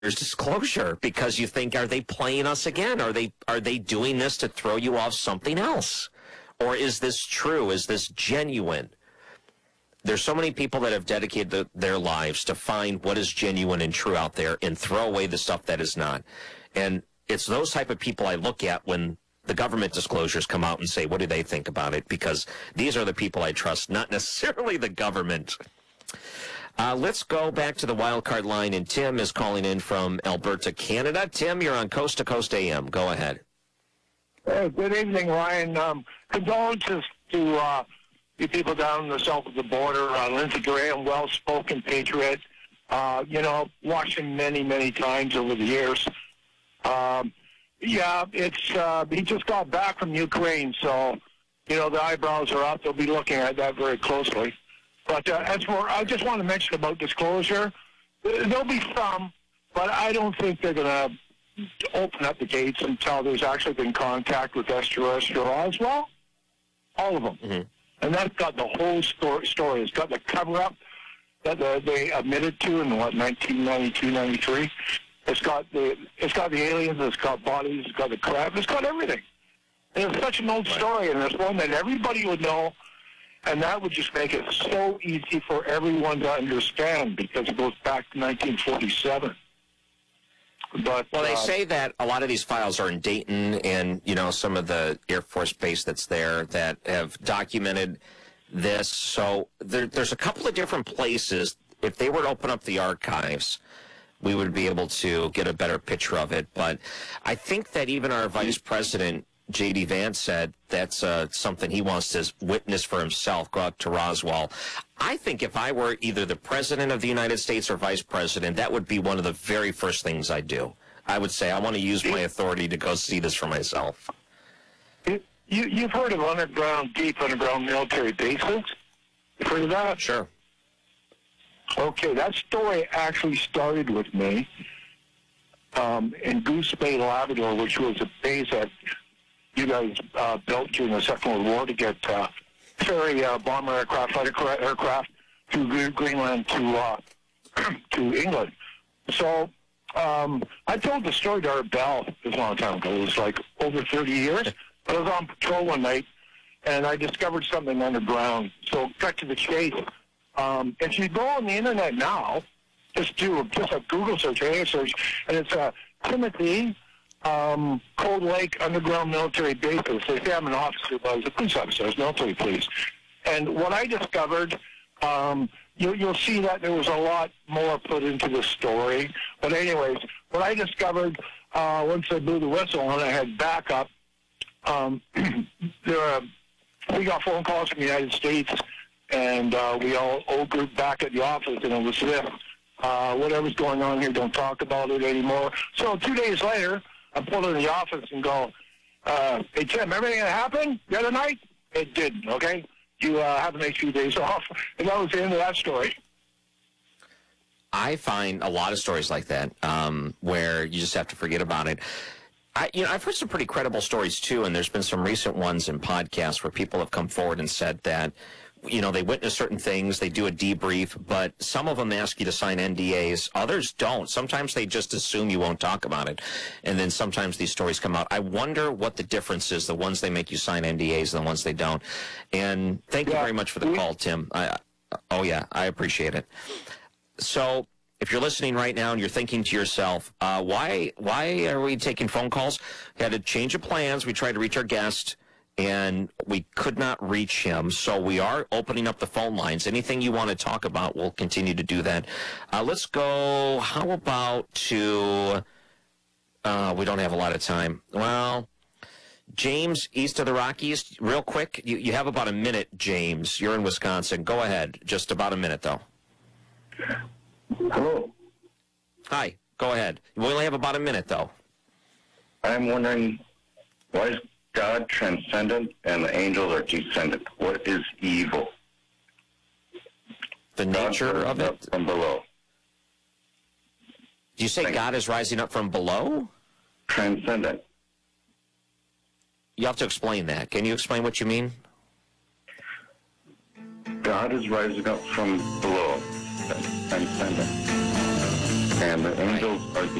there's disclosure because you think, are they playing us again? Are they doing this to throw you off something else? Or is this true? Is this genuine? There's so many people that have dedicated their lives to find what is genuine and true out there and throw away the stuff that is not. And it's those type of people I look at when the government disclosures come out and say, what do they think about it? Because these are the people I trust, not necessarily the government. Let's go back to the wild card line, and Tim is calling in from Alberta, Canada. Tim, you're on Coast to Coast AM. Go ahead. Good evening, Ryan. Condolences to you people down the south of the border. Lindsey Graham, well-spoken patriot. Watched him many, many times over the years. He just got back from Ukraine, so, the eyebrows are up. They'll be looking at that very closely. But I just want to mention about disclosure. There'll be some, but I don't think they're going to open up the gates until there's actually been contact with Esther Oswald. All of them. Mm-hmm. And that's got the whole story. It's got the cover-up that they admitted to in, 1992, 93. It's got the aliens, it's got bodies, it's got the crap, it's got everything. And it's such an old story, and it's one that everybody would know. And that would just make it so easy for everyone to understand because it goes back to 1947. But they say that a lot of these files are in Dayton and, some of the Air Force base that's there that have documented this. So there's a couple of different places. If they were to open up the archives, we would be able to get a better picture of it. But I think that even our Vice President, J.D. Vance, said that's something he wants to witness for himself, go out to Roswell. I think if I were either the President of the United States or Vice President, that would be one of the very first things I'd do. I would say, I want to use my authority to go see this for myself. You've heard of deep underground military bases? You've heard of that? Sure. Okay, that story actually started with me in Goose Bay, Labrador, which was a base that you guys built during the Second World War to get ferry bomber aircraft, fighter aircraft through Greenland to England. So I told the story to Art Bell. It was a long time ago. It was like over 30 years. I was on patrol one night, and I discovered something underground. So cut to the chase. If you go on the internet now, just do a Google search, an search, and it's Timothy Cold Lake Underground Military Bases. They say I'm an officer, but I was a police officer. I was military police. And what I discovered, you'll see that there was a lot more put into the story. But anyways, what I discovered once I blew the whistle and I had backup, we got phone calls from the United States, and we all grouped back at the office, and it was this. Whatever's going on here, don't talk about it anymore. So 2 days later, I pulled in the office and go, hey, Tim, everything that happened the other night? It didn't, okay? You have a nice few days off. And that was the end of that story. I find a lot of stories like that where you just have to forget about it. I've heard some pretty credible stories, too, and there's been some recent ones in podcasts where people have come forward and said that, they witness certain things, they do a debrief, but some of them ask you to sign NDAs. Others don't. Sometimes they just assume you won't talk about it, and then sometimes these stories come out. I wonder what the difference is, the ones they make you sign NDAs and the ones they don't. And thank you very much for the call, Tim. I appreciate it. So if you're listening right now and you're thinking to yourself, why are we taking phone calls? We had a change of plans. We tried to reach our guest, and we could not reach him. So we are opening up the phone lines. Anything you want to talk about, we'll continue to do that. Let's go, how about to, we don't have a lot of time. Well, James, east of the Rockies, real quick. You have about a minute, James. You're in Wisconsin. Go ahead. Just about a minute, though. Hello. Hi. Go ahead. We only have about a minute, though. I'm wondering, why is God transcendent and the angels are descendant? What is evil? The nature of it? From below. Do you say God is rising up from below? Transcendent. You have to explain that. Can you explain what you mean? God is rising up from below. That's transcendent. and the angels are